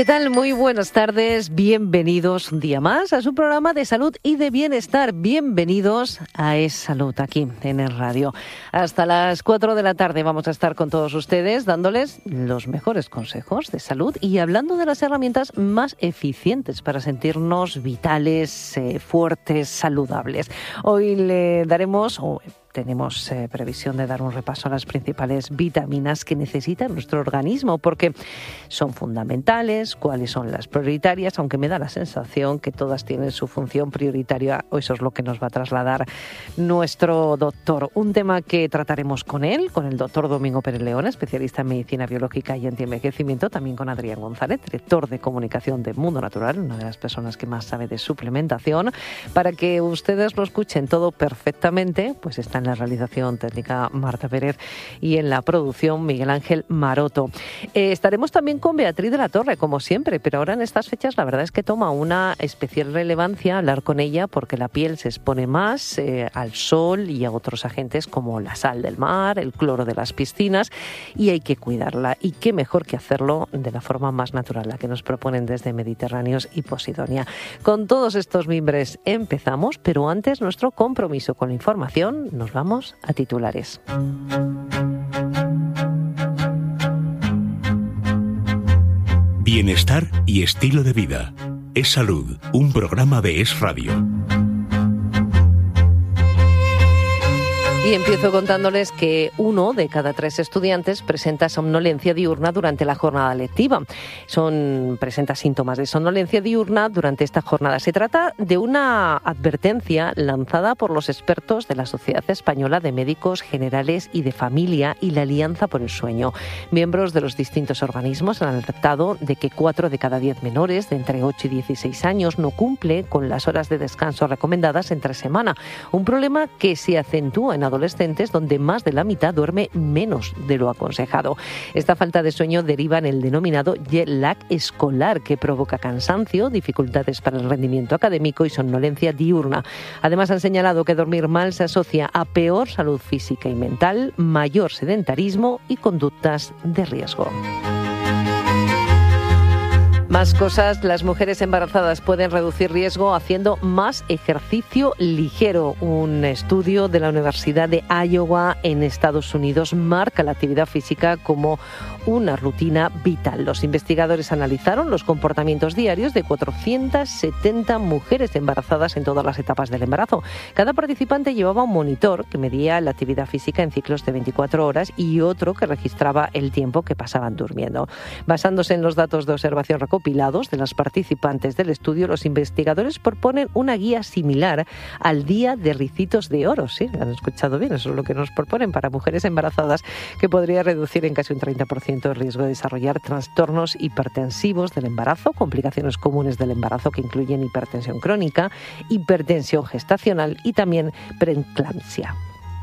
¿Qué tal? Muy buenas tardes, bienvenidos un día más a su programa de salud y de bienestar. Bienvenidos a Es Salud aquí en el radio. Hasta las 4 de la tarde vamos a estar con todos ustedes dándoles los mejores consejos de salud y hablando de las herramientas más eficientes para sentirnos vitales, fuertes, saludables. Hoy le daremos... Tenemos previsión de dar un repaso a las principales vitaminas que necesita nuestro organismo porque son fundamentales, cuáles son las prioritarias, aunque me da la sensación que todas tienen su función prioritaria, o eso es lo que nos va a trasladar nuestro doctor. Un tema que trataremos con él, con el doctor Domingo Pérez León, especialista en medicina biológica y antienvejecimiento, también con Adrián González, director de comunicación de Mundo Natural, una de las personas que más sabe de suplementación, para que ustedes lo escuchen todo perfectamente, pues está en la realización técnica Marta Pérez y en la producción Miguel Ángel Maroto. Estaremos también con Beatriz de la Torre, como siempre, pero ahora en estas fechas la verdad es que toma una especial relevancia hablar con ella porque la piel se expone más al sol y a otros agentes como la sal del mar, el cloro de las piscinas y hay que cuidarla. Y qué mejor que hacerlo de la forma más natural, la que nos proponen desde Mediterráneos y Posidonia. Con todos estos mimbres empezamos, pero antes nuestro compromiso con la información. Nos vamos a titulares. Bienestar y estilo de vida. Es Salud, un programa de Es Radio. Y empiezo contándoles que 1 de cada 3 estudiantes presenta somnolencia diurna durante la jornada lectiva. Presenta síntomas de somnolencia diurna durante esta jornada. Se trata de una advertencia lanzada por los expertos de la Sociedad Española de Médicos Generales y de Familia y la Alianza por el Sueño. Miembros de los distintos organismos han alertado de que 4 de cada 10 menores de entre 8 y 16 años no cumple con las horas de descanso recomendadas entre semana. Un problema que se acentúa en adolescentes donde más de la mitad duerme menos de lo aconsejado. Esta falta de sueño deriva en el denominado jet lag escolar que provoca cansancio, dificultades para el rendimiento académico y somnolencia diurna. Además han señalado que dormir mal se asocia a peor salud física y mental, mayor sedentarismo y conductas de riesgo. Más cosas, las mujeres embarazadas pueden reducir riesgo haciendo más ejercicio ligero. Un estudio de la Universidad de Iowa en Estados Unidos marca la actividad física como una rutina vital. Los investigadores analizaron los comportamientos diarios de 470 mujeres embarazadas en todas las etapas del embarazo. Cada participante llevaba un monitor que medía la actividad física en ciclos de 24 horas y otro que registraba el tiempo que pasaban durmiendo. Basándose en los datos de observación recopilados de las participantes del estudio, los investigadores proponen una guía similar al Día de Ricitos de Oro. Sí, han escuchado bien, eso es lo que nos proponen para mujeres embarazadas, que podría reducir en casi un 30% el riesgo de desarrollar trastornos hipertensivos del embarazo, complicaciones comunes del embarazo que incluyen hipertensión crónica, hipertensión gestacional y también preeclampsia.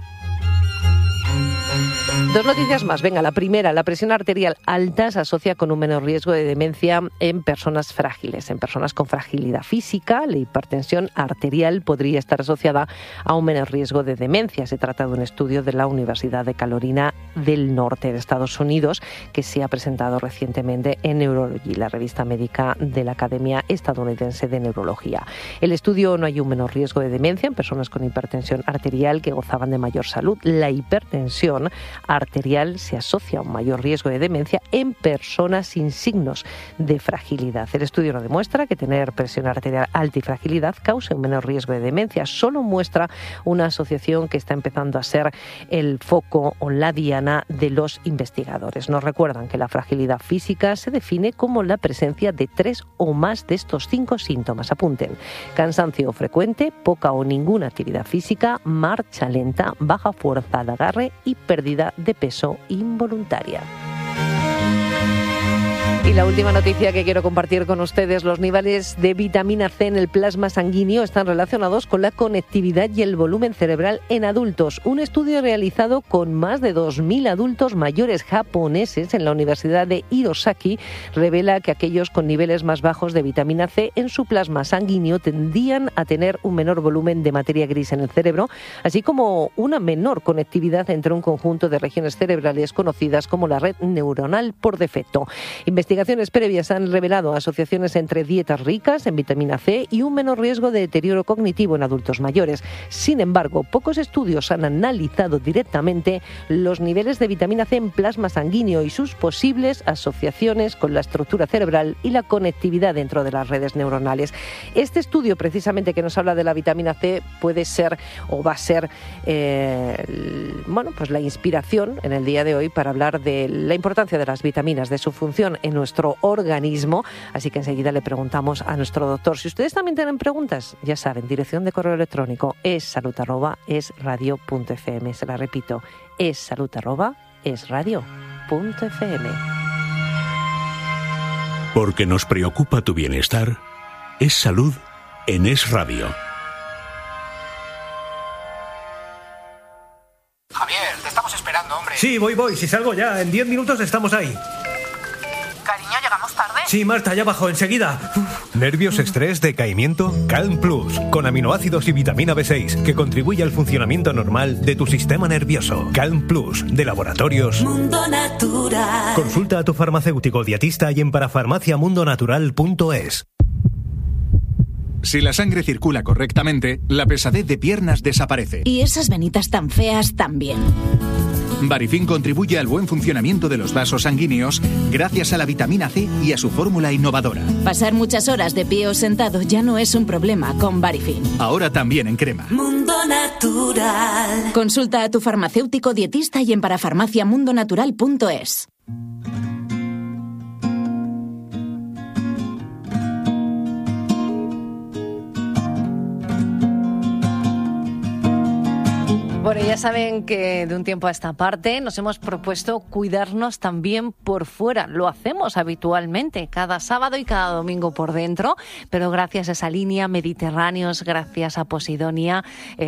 2 noticias más. Venga, la primera, la presión arterial alta se asocia con un menor riesgo de demencia en personas frágiles. En personas con fragilidad física, la hipertensión arterial podría estar asociada a un menor riesgo de demencia. Se trata de un estudio de la Universidad de Carolina del Norte de Estados Unidos que se ha presentado recientemente en Neurology, la revista médica de la Academia Estadounidense de Neurología. El estudio no hay un menor riesgo de demencia en personas con hipertensión arterial que gozaban de mayor salud. La hipertensión arterial se asocia a un mayor riesgo de demencia en personas sin signos de fragilidad. El estudio no demuestra que tener presión arterial alta y fragilidad cause un menor riesgo de demencia, solo muestra una asociación que está empezando a ser el foco o la diana de los investigadores. Nos recuerdan que la fragilidad física se define como la presencia de 3 o más de estos 5 síntomas. Apunten: cansancio frecuente, poca o ninguna actividad física, marcha lenta, baja fuerza de agarre y pérdida de peso involuntaria. Y la última noticia que quiero compartir con ustedes: los niveles de vitamina C en el plasma sanguíneo están relacionados con la conectividad y el volumen cerebral en adultos. Un estudio realizado con más de 2.000 adultos mayores japoneses en la Universidad de Hirosaki revela que aquellos con niveles más bajos de vitamina C en su plasma sanguíneo tendían a tener un menor volumen de materia gris en el cerebro, así como una menor conectividad entre un conjunto de regiones cerebrales conocidas como la red neuronal por defecto. Investigadores Investigaciones previas han revelado asociaciones entre dietas ricas en vitamina C y un menor riesgo de deterioro cognitivo en adultos mayores. Sin embargo, pocos estudios han analizado directamente los niveles de vitamina C en plasma sanguíneo y sus posibles asociaciones con la estructura cerebral y la conectividad dentro de las redes neuronales. Este estudio, precisamente, que nos habla de la vitamina C, puede ser o va a ser pues la inspiración en el día de hoy para hablar de la importancia de las vitaminas, de su función en nuestro organismo. Así que enseguida le preguntamos a nuestro doctor. Si ustedes también tienen preguntas, ya saben, dirección de correo electrónico essalud@esradio.fm. Se la repito, essalud@esradio.fm. Porque nos preocupa tu bienestar, es salud en Es Radio. Javier, te estamos esperando, hombre. Sí, voy. Si salgo ya, en 10 minutos estamos ahí. Cariño, ¿llegamos tarde? Sí, Marta, ya bajo, enseguida. ¿Nervios, estrés, decaimiento? Calm Plus, con aminoácidos y vitamina B6, que contribuye al funcionamiento normal de tu sistema nervioso. Calm Plus, de Laboratorios Mundo Natural. Consulta a tu farmacéutico dietista y en parafarmaciamundonatural.es. Si la sangre circula correctamente, la pesadez de piernas desaparece. Y esas venitas tan feas también. Barifin contribuye al buen funcionamiento de los vasos sanguíneos gracias a la vitamina C y a su fórmula innovadora. Pasar muchas horas de pie o sentado ya no es un problema con Barifin. Ahora también en crema. Mundo Natural. Consulta a tu farmacéutico dietista y en parafarmaciamundonatural.es. Bueno, ya saben que de un tiempo a esta parte nos hemos propuesto cuidarnos también por fuera. Lo hacemos habitualmente, cada sábado y cada domingo por dentro, pero gracias a esa línea Mediterráneos, gracias a Posidonia,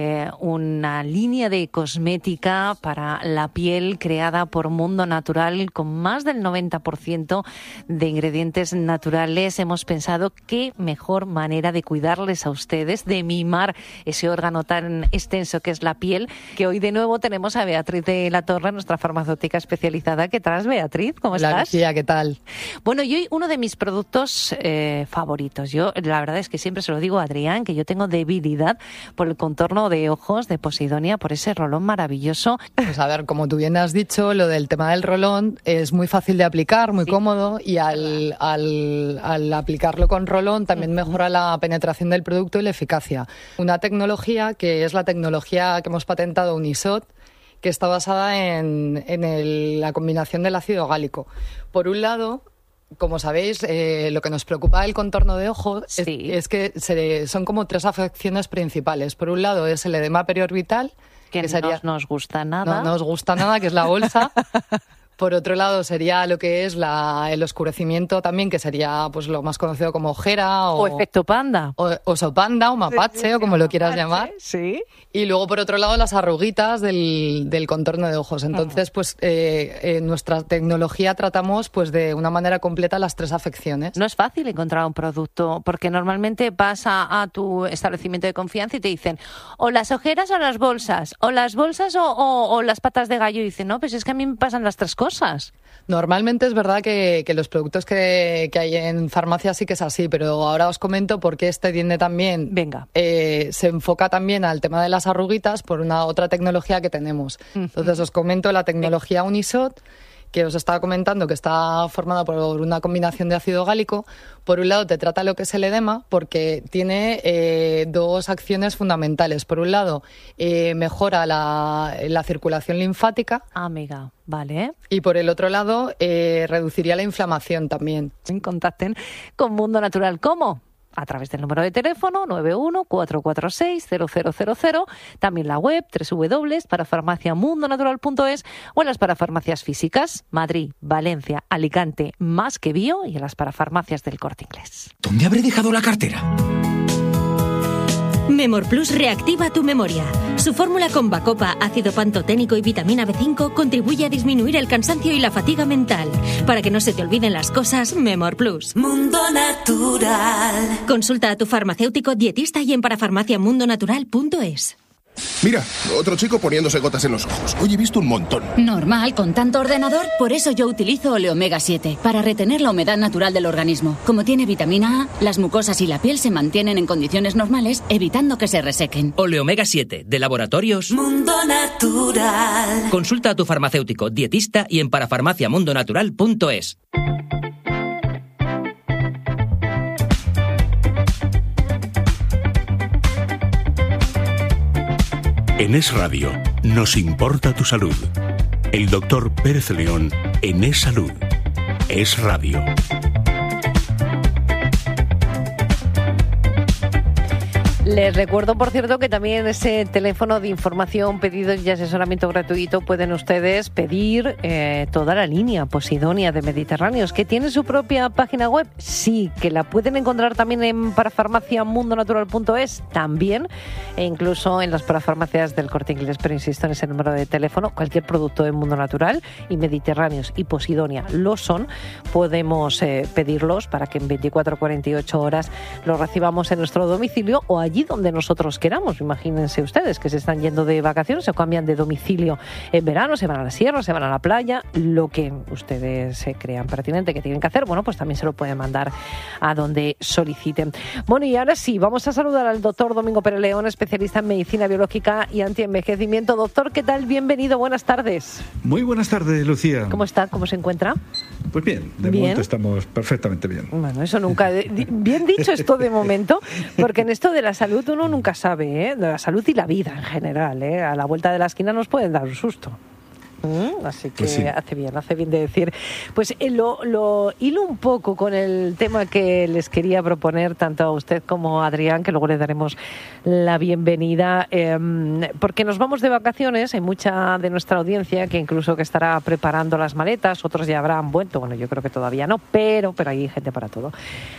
una línea de cosmética para la piel creada por Mundo Natural con más del 90% de ingredientes naturales. Hemos pensado qué mejor manera de cuidarles a ustedes, de mimar ese órgano tan extenso que es la piel, que hoy de nuevo tenemos a Beatriz de la Torre, nuestra farmacéutica especializada. ¿Qué tal, Beatriz? ¿Cómo estás? Hola, Lucía, ¿qué tal? Bueno, y hoy uno de mis productos favoritos. Yo, la verdad es que siempre se lo digo a Adrián, que yo tengo debilidad por el contorno de ojos de Posidonia, por ese rolón maravilloso. Pues a ver, como tú bien has dicho, lo del tema del rolón es muy fácil de aplicar, muy cómodo, y al aplicarlo con rolón también mejora la penetración del producto y la eficacia. Una tecnología que es la tecnología que hemos patentado Unisot, que está basada en la combinación del ácido gálico. Por un lado, como sabéis, lo que nos preocupa del contorno de ojos es que son como tres afecciones principales. Por un lado es el edema periorbital, que no nos gusta nada. No nos gusta nada, que es la bolsa. Por otro lado sería lo que es el oscurecimiento también, que sería pues lo más conocido como ojera o efecto panda. O oso panda o mapache, o como lo quieras llamar. Sí. Y luego, por otro lado, las arruguitas del contorno de ojos. Entonces, pues en nuestra tecnología tratamos pues de una manera completa las tres afecciones. No es fácil encontrar un producto, porque normalmente vas a tu establecimiento de confianza y te dicen o las ojeras o las bolsas, o las bolsas o las patas de gallo. Y dicen, no, pues es que a mí me pasan las tres cosas. Normalmente es verdad que los productos que hay en farmacia sí que es así, pero ahora os comento por qué este tiende también. Venga. Se enfoca también al tema de las arruguitas por una otra tecnología que tenemos. Entonces os comento la tecnología Unisot, que os estaba comentando, que está formada por una combinación de ácido gálico. Por un lado te trata lo que es el edema, porque tiene dos acciones fundamentales. Por un lado mejora la circulación linfática. Amiga, vale. Y por el otro lado reduciría la inflamación también. Contacten con Mundo Natural. ¿Cómo? A través del número de teléfono 91-446-0000, también la web www.parafarmaciamundonatural.es o en las parafarmacias físicas Madrid, Valencia, Alicante, Más que Bio y en las parafarmacias del Corte Inglés. ¿Dónde habré dejado la cartera? Memor Plus reactiva tu memoria. Su fórmula con bacopa, ácido pantoténico y vitamina B5 contribuye a disminuir el cansancio y la fatiga mental. Para que no se te olviden las cosas, Memor Plus. Mundo Natural. Consulta a tu farmacéutico dietista y en parafarmaciamundonatural.es. Mira, otro chico poniéndose gotas en los ojos. Hoy he visto un montón. Normal, con tanto ordenador. Por eso yo utilizo Oleomega 7, para retener la humedad natural del organismo. Como tiene vitamina A, las mucosas y la piel se mantienen en condiciones normales, evitando que se resequen. Oleomega 7, de Laboratorios Mundo Natural. Consulta a tu farmacéutico, dietista y en parafarmaciamundonatural.es. En Es Radio nos importa tu salud. El doctor Pérez León en Es Salud. Es Radio. Les recuerdo, por cierto, que también ese teléfono de información, pedidos y asesoramiento gratuito pueden ustedes pedir toda la línea Posidonia de Mediterráneos, que tiene su propia página web. Sí, que la pueden encontrar también en parafarmaciamundonatural.es, también, e incluso en las parafarmacias del Corte Inglés, pero insisto en ese número de teléfono. Cualquier producto de Mundo Natural y Mediterráneos y Posidonia lo son, podemos pedirlos para que en 24 o 48 horas los recibamos en nuestro domicilio o allí donde nosotros queramos. Imagínense ustedes que se están yendo de vacaciones o cambian de domicilio en verano, se van a la sierra, se van a la playa, lo que ustedes se crean pertinente que tienen que hacer, bueno, pues también se lo pueden mandar a donde soliciten. Bueno, y ahora sí, vamos a saludar al doctor Domingo Pérez León, especialista en medicina biológica y antienvejecimiento. Doctor, ¿qué tal? Bienvenido, buenas tardes. Muy buenas tardes, Lucía. ¿Cómo está? ¿Cómo se encuentra? Pues bien, de momento estamos perfectamente bien. Bueno, eso nunca... Bien dicho esto de momento, porque en esto de la salud uno nunca sabe, de la salud y la vida en general, a la vuelta de la esquina nos pueden dar un susto. Así que pues sí. hace bien de decir. Pues lo hilo un poco con el tema que les quería proponer tanto a usted como a Adrián, que luego le daremos la bienvenida, porque nos vamos de vacaciones. Hay mucha de nuestra audiencia que incluso que estará preparando las maletas, otros ya habrán vuelto, bueno, yo creo que todavía no, pero hay gente para todo.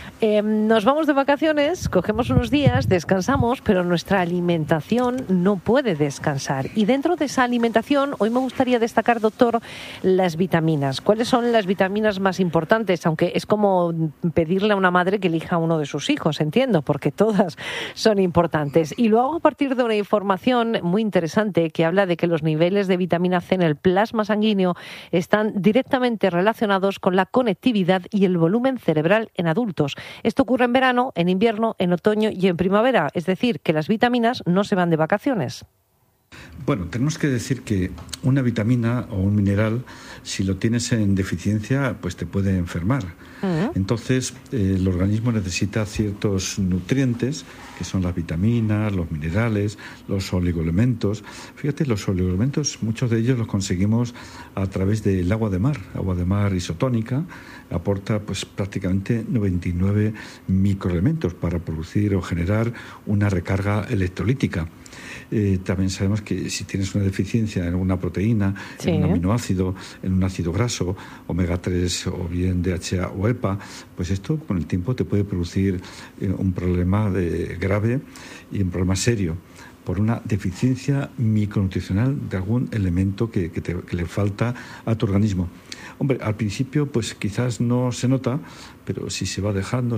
Nos vamos de vacaciones, cogemos unos días, descansamos, pero nuestra alimentación no puede descansar. Y dentro de esa alimentación, hoy me gustaría destacar, doctor, las vitaminas. ¿Cuáles son las vitaminas más importantes? Aunque es como pedirle a una madre que elija a uno de sus hijos, entiendo, porque todas son importantes. Y lo hago a partir de una información muy interesante que habla de que los niveles de vitamina C en el plasma sanguíneo están directamente relacionados con la conectividad y el volumen cerebral en adultos. Esto ocurre en verano, en invierno, en otoño y en primavera. Es decir, que las vitaminas no se van de vacaciones. Bueno, tenemos que decir que una vitamina o un mineral, si lo tienes en deficiencia, pues te puede enfermar. Entonces, el organismo necesita ciertos nutrientes, que son las vitaminas, los minerales, los oligoelementos. Fíjate, los oligoelementos, muchos de ellos los conseguimos a través del agua de mar isotónica. Aporta pues prácticamente 99 microelementos para producir o generar una recarga electrolítica. También sabemos que si tienes una deficiencia en una proteína, sí, en un aminoácido, en un ácido graso, omega 3 o bien DHA o EPA, pues esto con el tiempo te puede producir un problema grave y un problema serio por una deficiencia micronutricional de algún elemento que le falta a tu organismo. Hombre, al principio pues quizás no se nota, pero si se va dejando,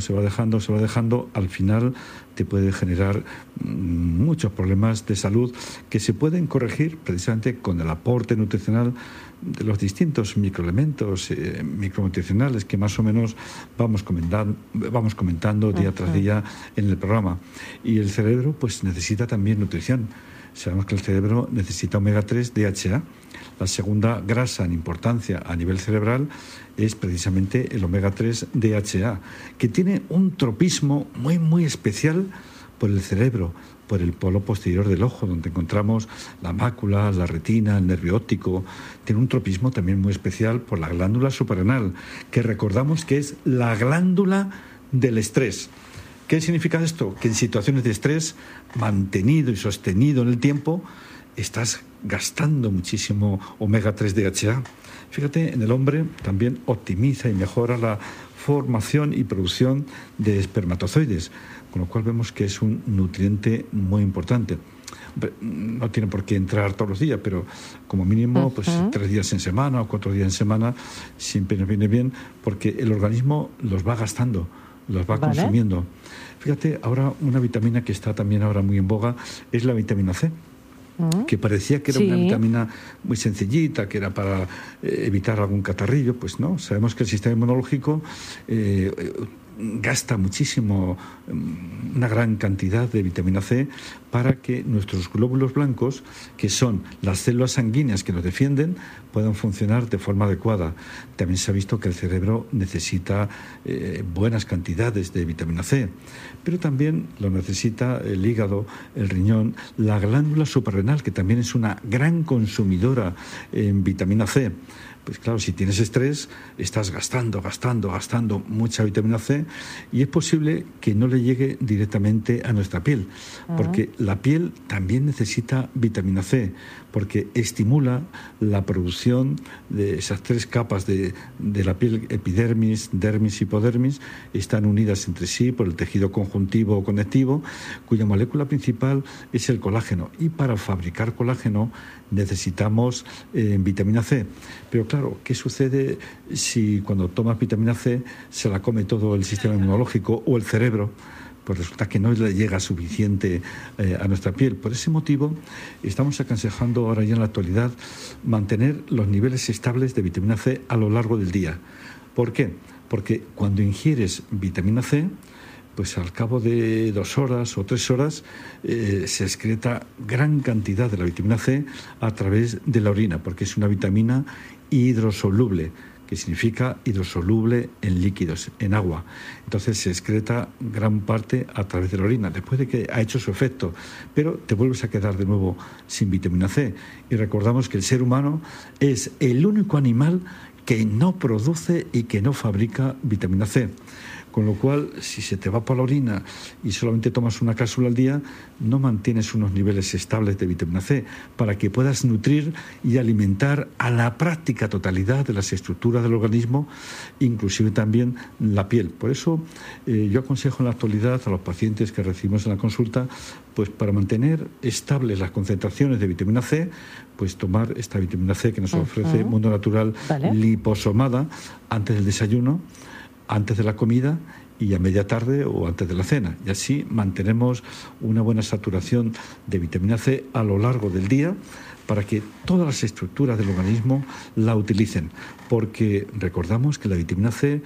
al final te puede generar muchos problemas de salud que se pueden corregir precisamente con el aporte nutricional de los distintos microelementos micronutricionales que más o menos vamos comentando día tras día en el programa. Y el cerebro pues necesita también nutrición. Sabemos que el cerebro necesita omega 3 DHA. La segunda grasa en importancia a nivel cerebral es precisamente el omega 3 DHA, que tiene un tropismo muy, muy especial por el cerebro, por el polo posterior del ojo, donde encontramos la mácula, la retina, el nervio óptico. Tiene un tropismo también muy especial por la glándula suprarrenal, que recordamos que es la glándula del estrés. ¿Qué significa esto? Que en situaciones de estrés mantenido y sostenido en el tiempo, estás gastando muchísimo omega 3 DHA. Fíjate, en el hombre también optimiza y mejora la formación y producción de espermatozoides, con lo cual vemos que es un nutriente muy importante. No tiene por qué entrar todos los días, pero como mínimo pues 3 días en semana o 4 días en semana siempre nos viene bien, porque el organismo los va gastando, los va consumiendo. Fíjate, ahora una vitamina que está también ahora muy en boga es la vitamina C. que parecía que era una vitamina muy sencillita, que era para evitar algún catarrillo, pues no. Sabemos que el sistema inmunológico gasta muchísimo, una gran cantidad de vitamina C para que nuestros glóbulos blancos, que son las células sanguíneas que nos defienden, puedan funcionar de forma adecuada. También se ha visto que el cerebro necesita buenas cantidades de vitamina C, pero también lo necesita el hígado, el riñón, la glándula suprarrenal, que también es una gran consumidora en vitamina C. Pues claro, si tienes estrés, estás gastando mucha vitamina C y es posible que no le llegue directamente a nuestra piel, porque la piel también necesita vitamina C, porque estimula la producción de esas 3 capas de la piel, epidermis, dermis y hipodermis, están unidas entre sí por el tejido conjuntivo o conectivo, cuya molécula principal es el colágeno. Y para fabricar colágeno necesitamos vitamina C. Pero claro, ¿qué sucede si cuando tomas vitamina C se la come todo el sistema inmunológico o el cerebro? Pues resulta que no le llega suficiente a nuestra piel. Por ese motivo, estamos aconsejando ahora ya en la actualidad mantener los niveles estables de vitamina C a lo largo del día. ¿Por qué? Porque cuando ingieres vitamina C, pues al cabo de 2 horas o 3 horas se excreta gran cantidad de la vitamina C a través de la orina, porque es una vitamina hidrosoluble, que significa hidrosoluble en líquidos, en agua. Entonces se excreta gran parte a través de la orina, después de que ha hecho su efecto, pero te vuelves a quedar de nuevo sin vitamina C. Y recordamos que el ser humano es el único animal que no produce y que no fabrica vitamina C. Con lo cual, si se te va por la orina y solamente tomas una cápsula al día, no mantienes unos niveles estables de vitamina C para que puedas nutrir y alimentar a la práctica totalidad de las estructuras del organismo, inclusive también la piel. Por eso yo aconsejo en la actualidad a los pacientes que recibimos en la consulta, pues para mantener estables las concentraciones de vitamina C, pues tomar esta vitamina C que nos ofrece Mundo Natural, liposomada, antes del desayuno, antes de la comida y a media tarde o antes de la cena. Y así mantenemos una buena saturación de vitamina C a lo largo del día para que todas las estructuras del organismo la utilicen. Porque recordamos que la vitamina C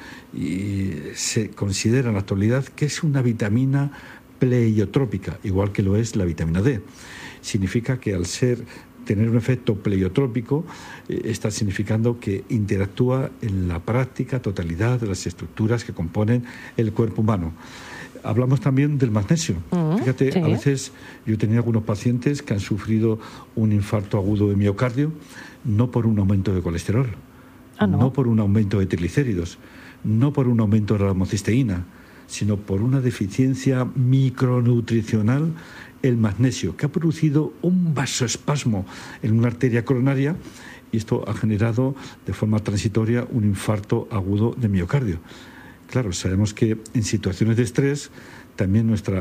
se considera en la actualidad que es una vitamina pleiotrópica, igual que lo es la vitamina D. Significa que al tener un efecto pleiotrópico, está significando que interactúa en la práctica totalidad de las estructuras que componen el cuerpo humano. Hablamos también del magnesio. Fíjate, a veces yo he tenido algunos pacientes que han sufrido un infarto agudo de miocardio, no por un aumento de colesterol, no por un aumento de triglicéridos, no por un aumento de la homocisteína, sino por una deficiencia micronutricional, el magnesio, que ha producido un vasoespasmo en una arteria coronaria, y esto ha generado de forma transitoria un infarto agudo de miocardio. Claro, sabemos que en situaciones de estrés también nuestra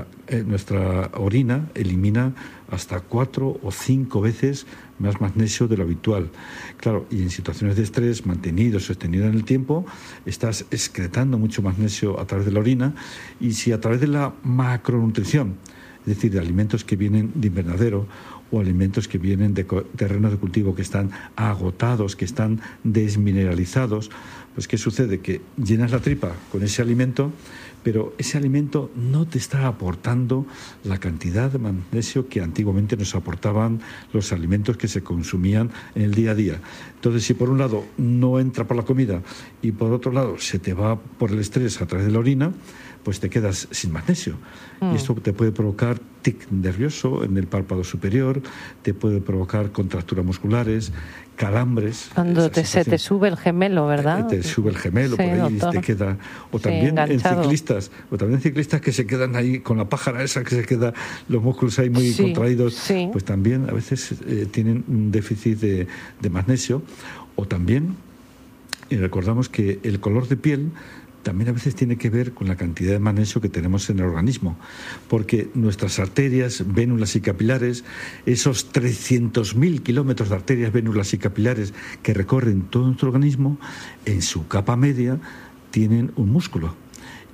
orina elimina hasta 4 o 5 veces más magnesio de lo habitual. Claro, y en situaciones de estrés mantenido, sostenido en el tiempo, estás excretando mucho magnesio a través de la orina, y si a través de la macronutrición, es decir, de alimentos que vienen de invernadero o alimentos que vienen de terrenos de cultivo que están agotados, que están desmineralizados, pues ¿qué sucede? Que llenas la tripa con ese alimento, pero ese alimento no te está aportando la cantidad de magnesio que antiguamente nos aportaban los alimentos que se consumían en el día a día. Entonces, si por un lado no entra por la comida y por otro lado se te va por el estrés a través de la orina, pues te quedas sin magnesio. Y esto te puede provocar tic nervioso en el párpado superior, te puede provocar contracturas musculares, calambres. Cuando se te sube el gemelo, ¿verdad? Te sube el gemelo, por ahí, doctor, y te queda. O también en ciclistas que se quedan ahí con la pájara esa, que se queda los músculos ahí muy contraídos, pues también a veces tienen un déficit de magnesio. O también, y recordamos que el color de piel también a veces tiene que ver con la cantidad de magnesio que tenemos en el organismo, porque nuestras arterias, vénulas y capilares, esos 300.000 kilómetros de arterias, vénulas y capilares que recorren todo nuestro organismo, en su capa media tienen un músculo.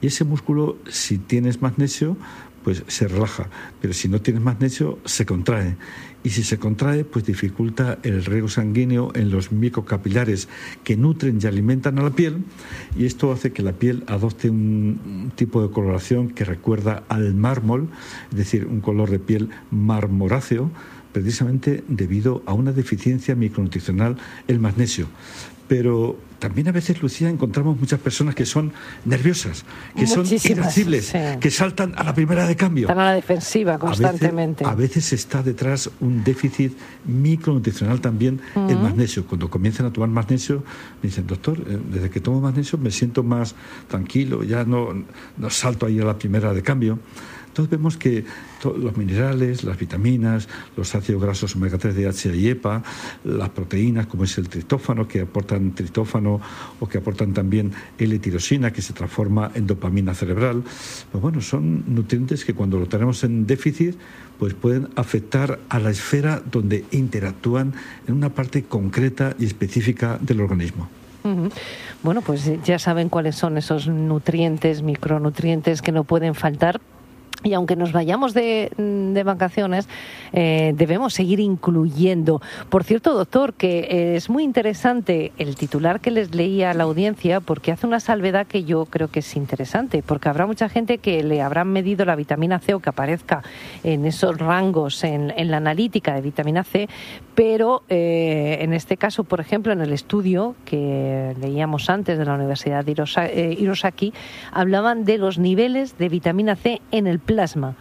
Y ese músculo, si tienes magnesio, pues se relaja, pero si no tienes magnesio, se contrae. Y si se contrae, pues dificulta el riego sanguíneo en los microcapilares que nutren y alimentan a la piel, y esto hace que la piel adopte un tipo de coloración que recuerda al mármol, es decir, un color de piel marmoráceo, precisamente debido a una deficiencia micronutricional, el magnesio. Pero también a veces, Lucía, encontramos muchas personas que son nerviosas, que son irascibles, que saltan a la primera de cambio. Están a la defensiva constantemente. A veces está detrás un déficit micronutricional también, el magnesio. Cuando comienzan a tomar magnesio, me dicen, doctor, desde que tomo magnesio me siento más tranquilo, ya no salto ahí a la primera de cambio. Entonces vemos que los minerales, las vitaminas, los ácidos grasos omega 3, DHA y EPA, las proteínas como es el triptófano, que aportan triptófano o que aportan también L-tirosina, que se transforma en dopamina cerebral, pues bueno, son nutrientes que cuando lo tenemos en déficit pues pueden afectar a la esfera donde interactúan en una parte concreta y específica del organismo. Bueno, pues ya saben cuáles son esos nutrientes, micronutrientes que no pueden faltar. Y aunque nos vayamos de vacaciones, debemos seguir incluyendo. Por cierto, doctor, que es muy interesante el titular que les leía a la audiencia, porque hace una salvedad que yo creo que es interesante, porque habrá mucha gente que le habrán medido la vitamina C o que aparezca en esos rangos en la analítica de vitamina C, pero en este caso, por ejemplo, en el estudio que leíamos antes de la Universidad de Hirosaki, hablaban de los niveles de vitamina C en el plasma.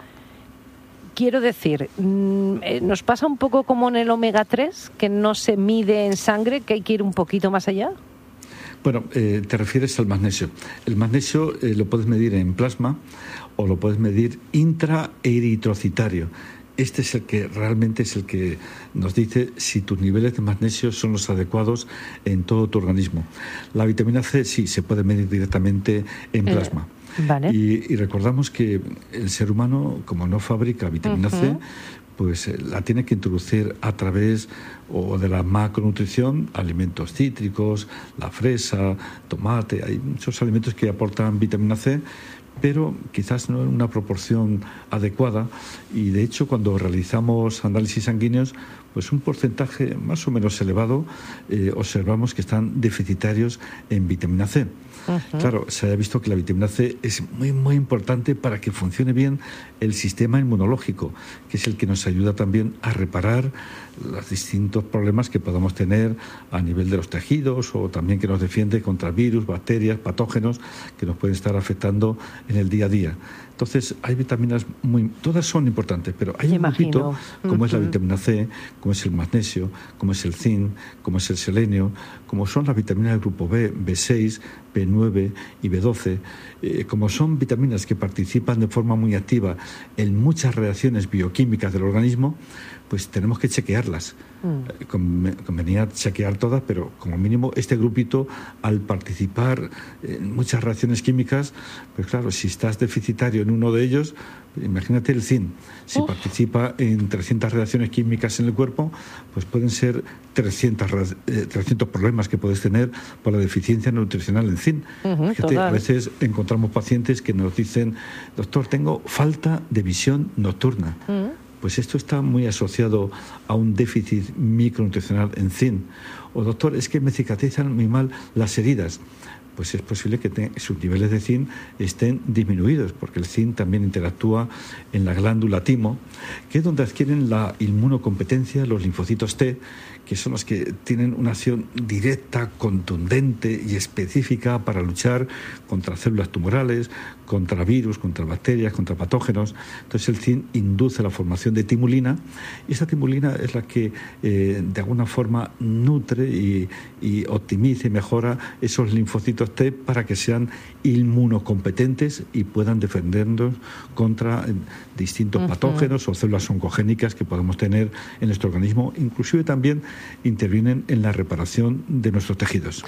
Quiero decir, ¿nos pasa un poco como en el omega 3, que no se mide en sangre, que hay que ir un poquito más allá? Bueno, te refieres al magnesio. El magnesio lo puedes medir en plasma o lo puedes medir intraeritrocitario. Este es el que realmente es el que nos dice si tus niveles de magnesio son los adecuados en todo tu organismo. La vitamina C sí se puede medir directamente en plasma. Vale. Y recordamos que el ser humano, como no fabrica vitamina C, pues la tiene que introducir a través o de la macronutrición, alimentos cítricos, la fresa, tomate, hay muchos alimentos que aportan vitamina C, pero quizás no en una proporción adecuada, y de hecho cuando realizamos análisis sanguíneos, pues un porcentaje más o menos elevado observamos que están deficitarios en vitamina C. Claro, se ha visto que la vitamina C es muy, muy importante para que funcione bien el sistema inmunológico, que es el que nos ayuda también a reparar los distintos problemas que podamos tener a nivel de los tejidos, o también que nos defiende contra virus, bacterias, patógenos que nos pueden estar afectando en el día a día. Entonces, hay vitaminas todas son importantes, pero hay un grupito como es la vitamina C, como es el magnesio, como es el zinc, como es el selenio, como son las vitaminas del grupo B, B6, B9 y B12, como son vitaminas que participan de forma muy activa en muchas reacciones bioquímicas del organismo, pues tenemos que chequearlas. Convenía chequear todas, pero como mínimo este grupito, al participar en muchas reacciones químicas, pues claro, si estás deficitario en uno de ellos, imagínate el zinc, si participa en 300 reacciones químicas en el cuerpo, pues pueden ser 300 problemas que puedes tener por la deficiencia nutricional en zinc. Fíjate, a veces encontramos pacientes que nos dicen, doctor, tengo falta de visión nocturna. Pues esto está muy asociado a un déficit micronutricional en zinc. O doctor, es que me cicatrizan muy mal las heridas. Pues es posible que sus niveles de zinc estén disminuidos, porque el zinc también interactúa en la glándula timo, que es donde adquieren la inmunocompetencia los linfocitos T, que son los que tienen una acción directa, contundente y específica para luchar contra células tumorales, contra virus, contra bacterias, contra patógenos. Entonces el zinc induce la formación de timulina, y esa timulina es la que de alguna forma nutre y optimiza y mejora esos linfocitos T para que sean inmunocompetentes y puedan defendernos contra distintos patógenos o células oncogénicas que podemos tener en nuestro organismo. Inclusive también intervienen en la reparación de nuestros tejidos.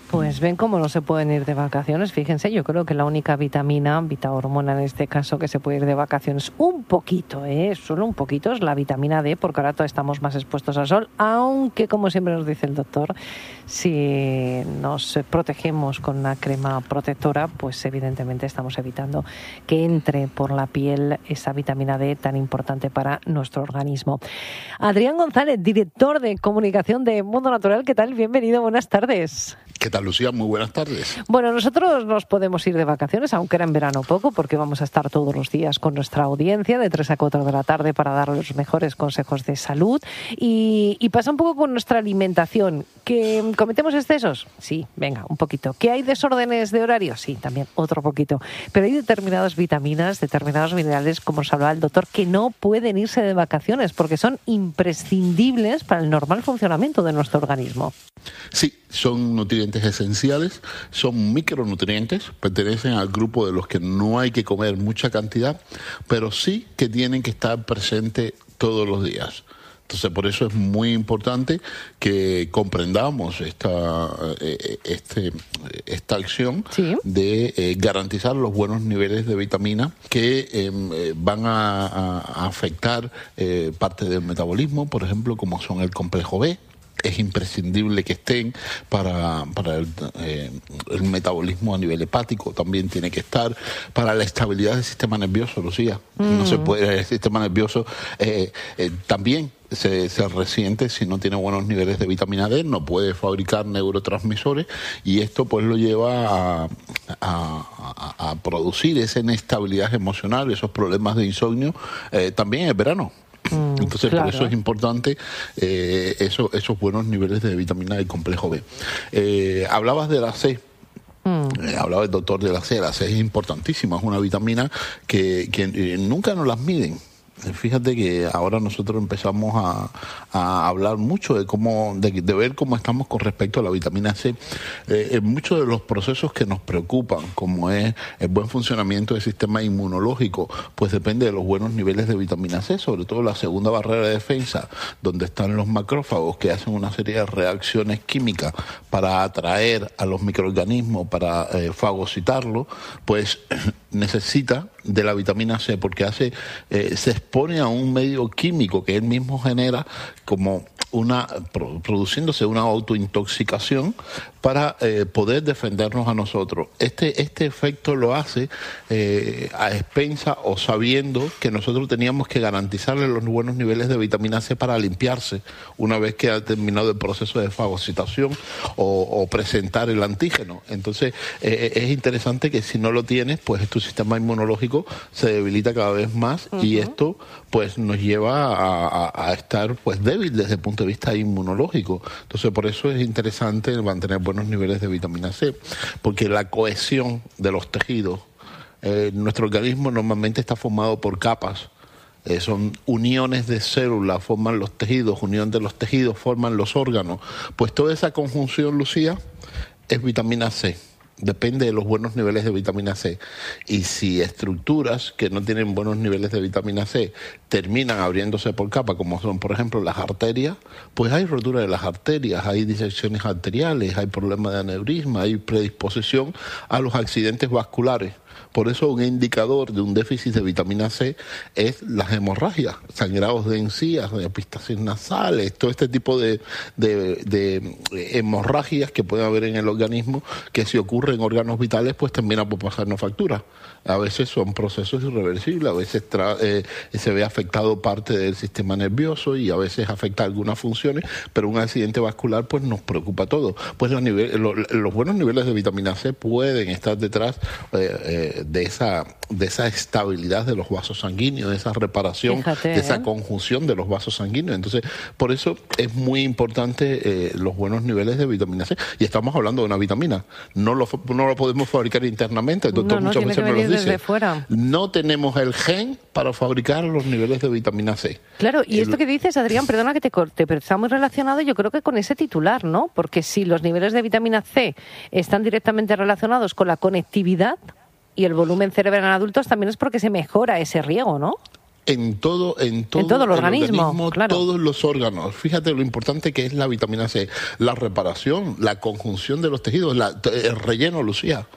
Pues ven cómo no se pueden ir de vacaciones. Fíjense, yo creo que la única vitamina, hormona en este caso, que se puede ir de vacaciones un poquito, solo un poquito, es la vitamina D, porque ahora todos estamos más expuestos al sol, aunque, como siempre nos dice el doctor, si nos protegemos con una crema protectora, pues evidentemente estamos evitando que entre por la piel esa vitamina D tan importante para nuestro organismo. Adrián González, director de comunicación de Mundo Natural, ¿qué tal? Bienvenido, buenas tardes. ¿Qué tal, Lucía? Muy buenas tardes. Bueno, nosotros nos podemos ir de vacaciones, aunque era en verano poco, porque vamos a estar todos los días con nuestra audiencia de 3 a 4 de la tarde para dar los mejores consejos de salud. Y pasa un poco con nuestra alimentación. ¿Que cometemos excesos? Sí, venga, un poquito. ¿Que hay desórdenes de horario? Sí, también, otro poquito. Pero hay determinadas vitaminas, determinados minerales, como nos hablaba el doctor, que no pueden irse de vacaciones porque son imprescindibles para el normal funcionamiento de nuestro organismo. Sí, son nutrientes esenciales, son micronutrientes, pertenecen al grupo de los que no hay que comer mucha cantidad, pero sí que tienen que estar presentes todos los días. Entonces, por eso es muy importante que comprendamos esta acción de garantizar los buenos niveles de vitamina que van a afectar parte del metabolismo, por ejemplo, como son el complejo B. Es imprescindible que estén para el metabolismo a nivel hepático, también tiene que estar para la estabilidad del sistema nervioso, Lucía. No se puede, el sistema nervioso también se resiente si no tiene buenos niveles de vitamina D, no puede fabricar neurotransmisores y esto pues lo lleva a producir esa inestabilidad emocional, esos problemas de insomnio también en verano. Entonces, claro, por eso es importante esos buenos niveles de vitamina del complejo B. Hablabas de la C. Hablaba el doctor de la C. La C es importantísima, es una vitamina que nunca nos las miden. Fíjate que ahora nosotros empezamos a hablar mucho de ver cómo estamos con respecto a la vitamina C. En muchos de los procesos que nos preocupan, como es el buen funcionamiento del sistema inmunológico, pues depende de los buenos niveles de vitamina C, sobre todo la segunda barrera de defensa, donde están los macrófagos que hacen una serie de reacciones químicas para atraer a los microorganismos, para fagocitarlos, pues necesita de la vitamina C porque se expone a un medio químico que él mismo genera como produciéndose una autointoxicación para poder defendernos a nosotros. Este efecto lo hace a expensa o sabiendo que nosotros teníamos que garantizarle los buenos niveles de vitamina C para limpiarse una vez que ha terminado el proceso de fagocitación o presentar el antígeno. Entonces es interesante que si no lo tienes, pues tu sistema inmunológico se debilita cada vez más y esto pues nos lleva a estar pues débil desde el punto de vista inmunológico. Entonces por eso es interesante mantener buenos niveles de vitamina C, porque la cohesión de los tejidos, nuestro organismo normalmente está formado por capas, son uniones de células, forman los tejidos, unión de los tejidos forman los órganos, pues toda esa conjunción, Lucía, es vitamina C. Depende de los buenos niveles de vitamina C. Y si estructuras que no tienen buenos niveles de vitamina C terminan abriéndose por capa, como son, por ejemplo, las arterias, pues hay rotura de las arterias, hay disecciones arteriales, hay problemas de aneurisma, hay predisposición a los accidentes vasculares. Por eso un indicador de un déficit de vitamina C es las hemorragias, sangrados de encías, de epistasis nasales, todo este tipo de hemorragias que puede haber en el organismo, que si ocurre en órganos vitales, pues termina por pasarnos factura. A veces son procesos irreversibles, a veces se ve afectado parte del sistema nervioso y a veces afecta algunas funciones, pero un accidente vascular pues nos preocupa todo. Pues los buenos niveles de vitamina C pueden estar detrás de esa estabilidad de los vasos sanguíneos, de esa reparación, de esa conjunción de los vasos sanguíneos. Entonces, por eso es muy importante los buenos niveles de vitamina C. Y estamos hablando de una vitamina. No lo podemos fabricar internamente. El doctor muchas veces me lo dice. No tenemos el gen para fabricar los niveles de vitamina C. Claro, y esto que dices, Adrián, perdona que te corte, pero está muy relacionado yo creo que con ese titular, ¿no? Porque si los niveles de vitamina C están directamente relacionados con la conectividad y el volumen cerebral en adultos, también es porque se mejora ese riego, ¿no? en todo el organismo, claro. Todos los órganos. Fíjate lo importante que es la vitamina C, la reparación, la conjunción de los tejidos, el relleno, Lucía,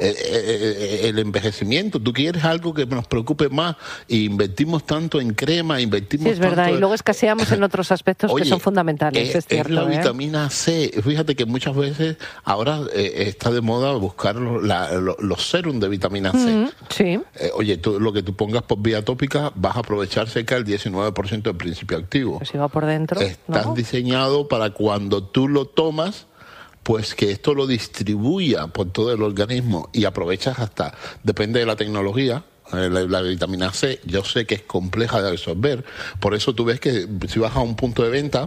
el envejecimiento. Tú quieres algo que nos preocupe más y invertimos tanto en crema, invertimos sí, es verdad, tanto y luego escaseamos en otros aspectos que son fundamentales, es cierto. Es la vitamina C. Fíjate que muchas veces ahora está de moda buscar los serum de vitamina C. Sí. Oye, lo que tú pongas por vía tópica vas a aprovechar cerca del 19% del principio activo. Pues si va por dentro. Estás diseñado para cuando tú lo tomas, pues que esto lo distribuya por todo el organismo y aprovechas hasta, depende de la tecnología. La vitamina C, yo sé que es compleja de absorber, por eso tú ves que si vas a un punto de venta,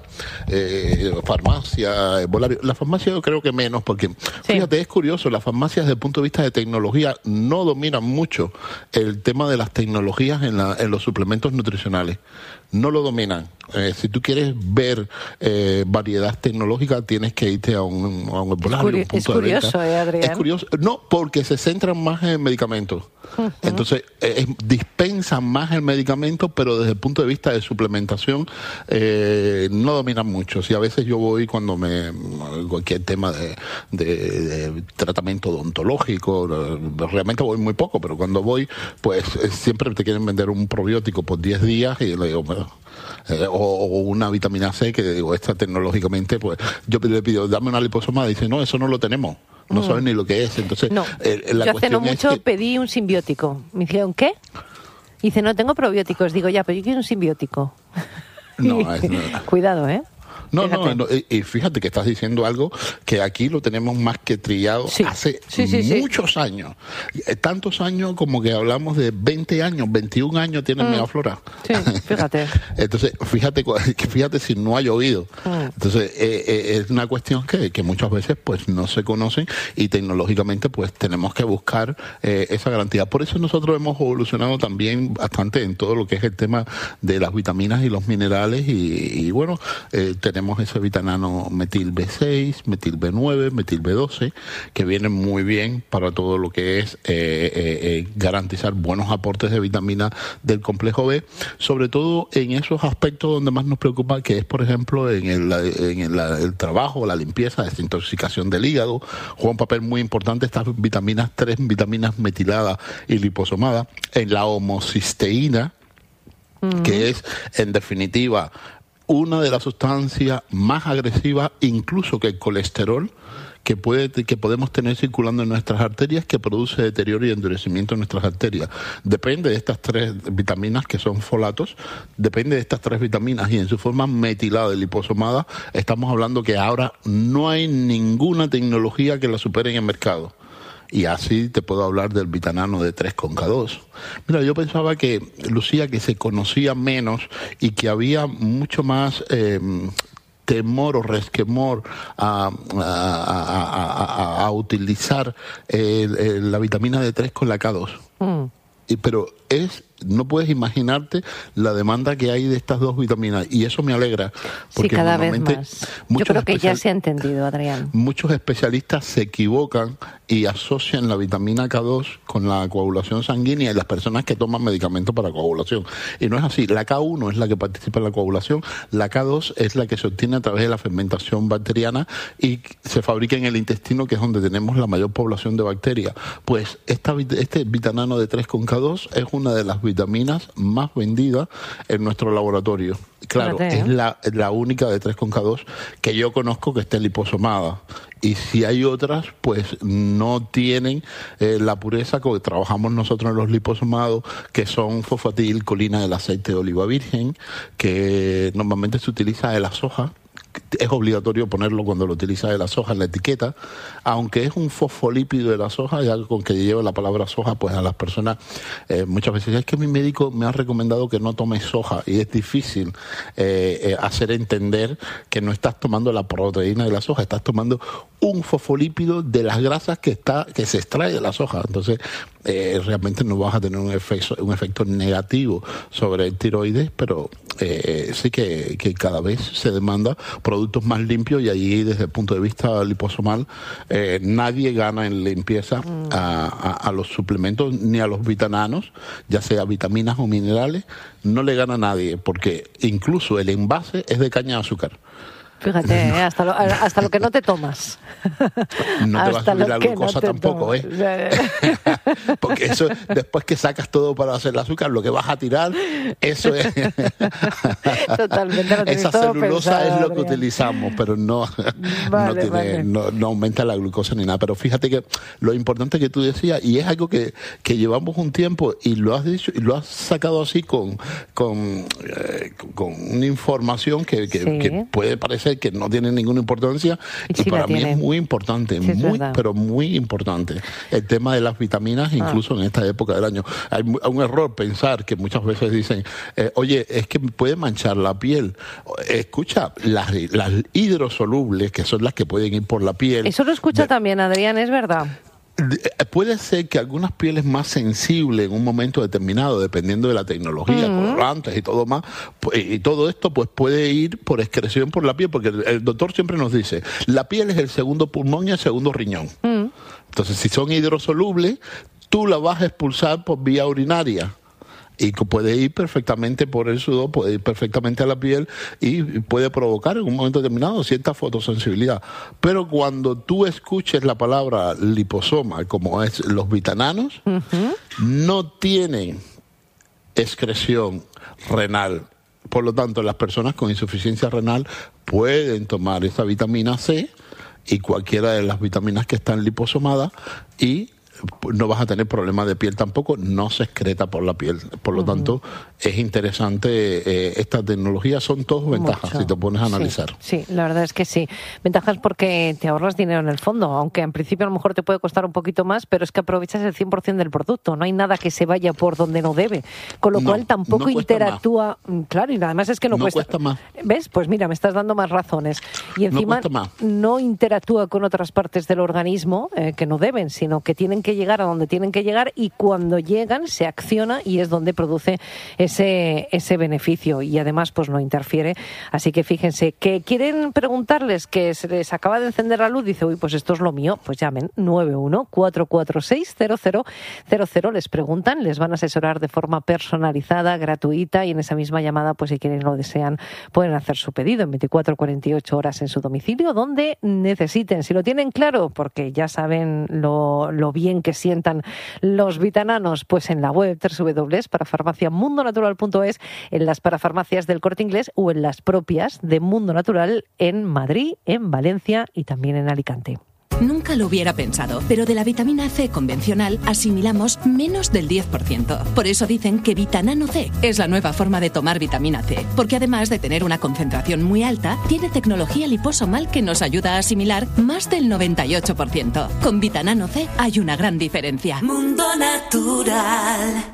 farmacia, la farmacia yo creo que menos, porque fíjate, es curioso, las farmacias desde el punto de vista de tecnología no dominan mucho el tema de las tecnologías en los suplementos nutricionales. No lo dominan. Si tú quieres ver variedad tecnológica, tienes que irte a un herbolario, un punto de venta. Adrián. Es curioso. No, porque se centran más en medicamentos. Entonces, dispensan más el medicamento, pero desde el punto de vista de suplementación no dominan mucho. Si a veces yo voy cualquier tema de tratamiento odontológico, realmente voy muy poco, pero cuando voy, pues siempre te quieren vender un probiótico por 10 días y le digo, bueno, o una vitamina C, que digo, esta tecnológicamente, pues yo le pido, dame una liposomada, y dice, no, eso no lo tenemos. No saben ni lo que es. Entonces, no. Yo hace no mucho pedí un simbiótico. Me dijeron, ¿qué? Y dice, no, tengo probióticos. Digo, ya, pero yo quiero un simbiótico. No, Cuidado, ¿eh? No, y fíjate que estás diciendo algo que aquí lo tenemos más que trillado hace muchos años. Tantos años como que hablamos de 20 años, 21 años tiene Megaflora. Sí, fíjate. Entonces, fíjate si no ha llovido. Entonces, es una cuestión que muchas veces pues no se conocen y tecnológicamente pues tenemos que buscar esa garantía. Por eso nosotros hemos evolucionado también bastante en todo lo que es el tema de las vitaminas y los minerales y bueno, tenemos ese vitanano metil B6, metil B9, metil B12, que vienen muy bien para todo lo que es garantizar buenos aportes de vitamina del complejo B, sobre todo en esos aspectos donde más nos preocupa, que es, por ejemplo, en el trabajo, la limpieza, desintoxicación del hígado. Juega un papel muy importante estas vitaminas, 3 vitaminas metiladas y liposomadas, en la homocisteína, que es, en definitiva, una de las sustancias más agresivas, incluso que el colesterol, que podemos tener circulando en nuestras arterias, que produce deterioro y endurecimiento en nuestras arterias. Depende de estas 3 vitaminas, que son folatos, depende de estas 3 vitaminas, y en su forma metilada y liposomada, estamos hablando que ahora no hay ninguna tecnología que la supere en el mercado. Y así te puedo hablar del vitanano de 3,K2. Mira, yo pensaba que, Lucía, que se conocía menos y que había mucho más temor o resquemor a utilizar la vitamina D3 con la K2. Pero no puedes imaginarte la demanda que hay de estas 2 vitaminas, y eso me alegra, porque sí, cada vez más. Yo creo que ya se ha entendido, Adrián. Muchos especialistas se equivocan y asocian la vitamina K2 con la coagulación sanguínea en las personas que toman medicamentos para coagulación, y no es así. La K1 es la que participa en la coagulación, la K2 es la que se obtiene a través de la fermentación bacteriana y se fabrica en el intestino, que es donde tenemos la mayor población de bacterias. Pues este vitanano de 3,K2 es una de las vitaminas más vendidas en nuestro laboratorio. Claro, es la única de 3,K2 que yo conozco que esté liposomada. Y si hay otras, pues no tienen la pureza que trabajamos nosotros en los liposomados, que son fosfatilcolina del aceite de oliva virgen, que normalmente se utiliza de la soja. Es obligatorio ponerlo cuando lo utilizas de la soja en la etiqueta, aunque es un fosfolípido de la soja, ya con que lleva la palabra soja, pues a las personas muchas veces es que mi médico me ha recomendado que no tome soja, y es difícil hacer entender que no estás tomando la proteína de la soja, estás tomando un fosfolípido de las grasas que se extrae de la soja. Entonces realmente no vas a tener un efecto negativo sobre el tiroides, pero sí que cada vez se demanda productos más limpios, y allí desde el punto de vista liposomal nadie gana en limpieza a los suplementos ni a los vitananos, ya sea vitaminas o minerales, no le gana a nadie, porque incluso el envase es de caña de azúcar. Fíjate, hasta lo que no te tomas. No te va a subir la glucosa tampoco, Porque eso, después que sacas todo para hacer el azúcar, lo que vas a tirar, eso es... Totalmente, lo esa todo celulosa pensado, es lo que Adrián. utilizamos, pero no aumenta la glucosa ni nada. Pero fíjate que lo importante que tú decías, y es algo que llevamos un tiempo, y lo has dicho, y lo has sacado así con una información que puede parecer que no tiene ninguna importancia, y sí, para mí es muy importante, pero muy importante el tema de las vitaminas, incluso en esta época del año. Hay un error pensar que muchas veces dicen, oye, es que puede manchar la piel. Escucha, las hidrosolubles, que son las que pueden ir por la piel. Eso lo escucha también, Adrián, es verdad. Puede ser que algunas pieles más sensibles en un momento determinado, dependiendo de la tecnología, colorantes y todo más, y todo esto pues puede ir por excreción por la piel, porque el doctor siempre nos dice, la piel es el segundo pulmón y el segundo riñón. Entonces, si son hidrosolubles, tú la vas a expulsar por vía urinaria. Y puede ir perfectamente por el sudor, puede ir perfectamente a la piel y puede provocar en un momento determinado cierta fotosensibilidad. Pero cuando tú escuches la palabra liposoma, como es los vitananos, no tienen excreción renal. Por lo tanto, las personas con insuficiencia renal pueden tomar esa vitamina C y cualquiera de las vitaminas que están liposomadas, y no vas a tener problemas de piel tampoco, no se excreta por la piel. Por lo tanto, es interesante esta tecnología, son todas ventajas si te pones a analizar. Sí, la verdad es que sí. Ventajas porque te ahorras dinero en el fondo, aunque en principio a lo mejor te puede costar un poquito más, pero es que aprovechas el 100% del producto, no hay nada que se vaya por donde no debe, con lo cual tampoco interactúa. Claro, y además es que no cuesta más. ¿Ves? Pues mira, me estás dando más razones. Y encima no interactúa con otras partes del organismo que no deben, sino que tienen que llegar a donde tienen que llegar, y cuando llegan se acciona y es donde produce ese beneficio, y además pues no interfiere. Así que fíjense, que quieren preguntarles, que se les acaba de encender la luz, dice, uy, pues esto es lo mío, pues llamen 91-446-0000, les preguntan, les van a asesorar de forma personalizada, gratuita, y en esa misma llamada, pues si quieren lo desean, pueden hacer su pedido en 24-48 horas en su domicilio, donde necesiten. Si lo tienen claro, porque ya saben lo bien que sientan los vitananos, pues en la web www.parafarmaciamundonatural.es, en las parafarmacias del Corte Inglés o en las propias de Mundo Natural en Madrid, en Valencia y también en Alicante. Nunca lo hubiera pensado, pero de la vitamina C convencional asimilamos menos del 10%. Por eso dicen que Vitanano C es la nueva forma de tomar vitamina C, porque además de tener una concentración muy alta, tiene tecnología liposomal que nos ayuda a asimilar más del 98%. Con Vitanano C hay una gran diferencia. Mundo Natural.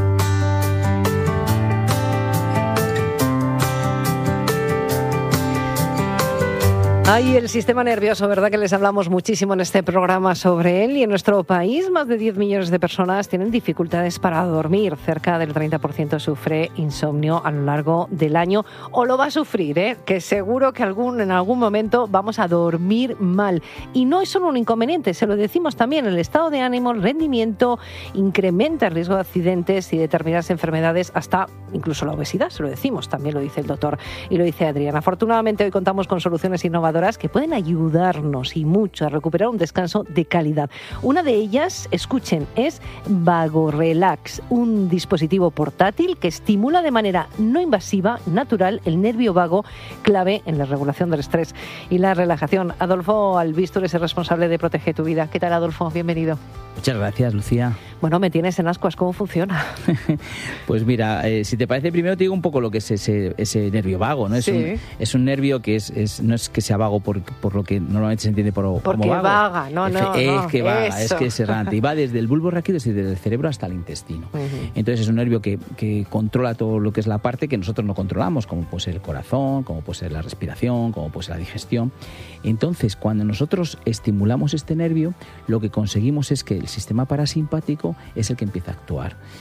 Ay, el sistema nervioso, ¿verdad? Que les hablamos muchísimo en este programa sobre él, y en nuestro país más de 10 millones de personas tienen dificultades para dormir. Cerca del 30% sufre insomnio a lo largo del año, o lo va a sufrir, que seguro que en algún momento vamos a dormir mal. Y no es solo un inconveniente, se lo decimos también, el estado de ánimo, el rendimiento, incrementa el riesgo de accidentes y determinadas enfermedades, hasta incluso la obesidad, se lo decimos, también lo dice el doctor y lo dice Adrián. Afortunadamente hoy contamos con soluciones innovadoras que pueden ayudarnos y mucho a recuperar un descanso de calidad. Una de ellas, escuchen, es VagoRelax, un dispositivo portátil que estimula de manera no invasiva, natural, el nervio vago, clave en la regulación del estrés y la relajación. Adolfo Albistur es el responsable de Protege tu Vida. ¿Qué tal, Adolfo? Bienvenido. Muchas gracias, Lucía. Bueno, me tienes en ascuas. ¿Cómo funciona? Pues mira, si te parece, primero te digo un poco lo que es ese nervio vago, ¿no? Es un nervio que no es que sea vago por lo que normalmente se entiende como vago. Porque vaga, es que vaga, es que es errante. Y va desde el bulbo raquídeo, desde el cerebro hasta el intestino. Entonces es un nervio que controla todo lo que es la parte que nosotros no controlamos, como puede ser el corazón, como puede ser la respiración, como puede ser la digestión. Entonces, cuando nosotros estimulamos este nervio, lo que conseguimos es que el sistema parasimpático es el que empieza a actuar.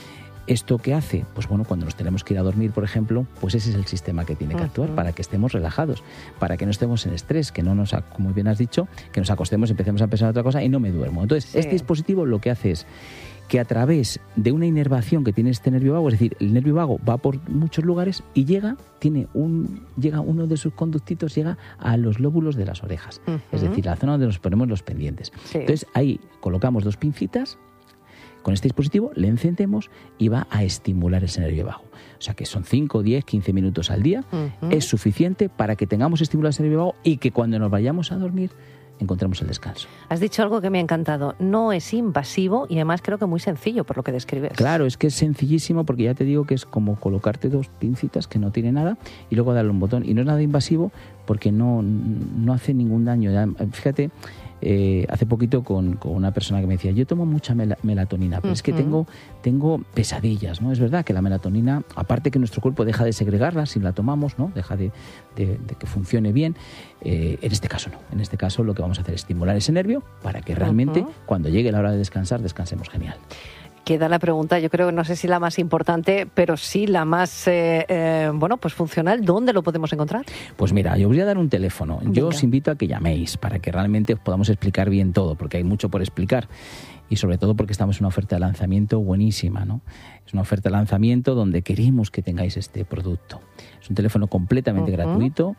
¿Esto qué hace? Pues bueno, cuando nos tenemos que ir a dormir, por ejemplo, pues ese es el sistema que tiene que actuar para que estemos relajados, para que no estemos en estrés, que no nos, como bien has dicho, que nos acostemos, empecemos a pensar en otra cosa y no me duermo. Entonces, este dispositivo lo que hace es que a través de una inervación que tiene este nervio vago, es decir, el nervio vago va por muchos lugares y llega uno de sus conductitos, llega a los lóbulos de las orejas, es decir, la zona donde nos ponemos los pendientes. Entonces, ahí colocamos 2 pincitas. Con este dispositivo le encendemos y va a estimular ese nervio vago. O sea que son 5, 10, 15 minutos al día. Es suficiente para que tengamos estimulado ese nervio vago y que cuando nos vayamos a dormir encontremos el descanso. Has dicho algo que me ha encantado. No es invasivo y además creo que muy sencillo por lo que describes. Claro, es que es sencillísimo porque ya te digo que es como colocarte 2 pincitas que no tiene nada y luego darle un botón. Y no es nada invasivo porque no hace ningún daño. Fíjate, hace poquito con una persona que me decía, yo tomo mucha melatonina, pero es que tengo pesadillas, ¿no? Es verdad que la melatonina, aparte que nuestro cuerpo deja de segregarla si la tomamos, ¿no? Deja de que funcione bien. En este caso no. En este caso lo que vamos a hacer es estimular ese nervio para que realmente cuando llegue la hora de descansar, descansemos genial. Queda la pregunta, yo creo que no sé si la más importante, pero sí la más pues funcional. ¿Dónde lo podemos encontrar? Pues mira, yo os voy a dar un teléfono. Yo os invito a que llaméis para que realmente os podamos explicar bien todo, porque hay mucho por explicar. Y sobre todo porque estamos en una oferta de lanzamiento buenísima, ¿no? Es una oferta de lanzamiento donde queremos que tengáis este producto. Es un teléfono completamente gratuito,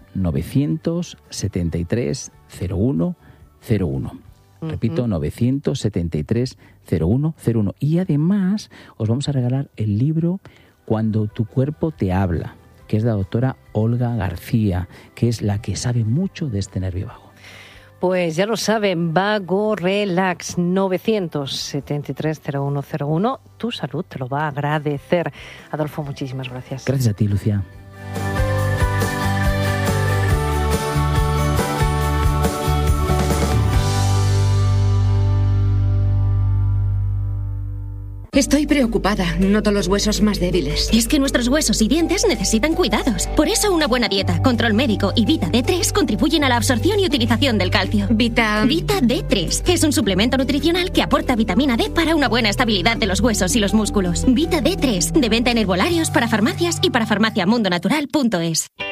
973 01 01. Repito, 973 0101. Y además os vamos a regalar el libro Cuando tu cuerpo te habla, que es de la doctora Olga García, que es la que sabe mucho de este nervio vago. Pues ya lo saben, Vago Relax, 973 0101. Tu salud te lo va a agradecer. Adolfo, muchísimas gracias. Gracias a ti, Lucía. Estoy preocupada. Noto los huesos más débiles. Es que nuestros huesos y dientes necesitan cuidados. Por eso una buena dieta, control médico y Vita D3 contribuyen a la absorción y utilización del calcio. Vita D3 es un suplemento nutricional que aporta vitamina D para una buena estabilidad de los huesos y los músculos. Vita D3, de venta en herbolarios, para farmacias y para farmaciamundonatural.es.